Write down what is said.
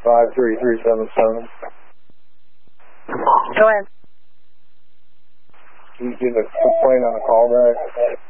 53377. Go ahead. You get a complaint on a callback?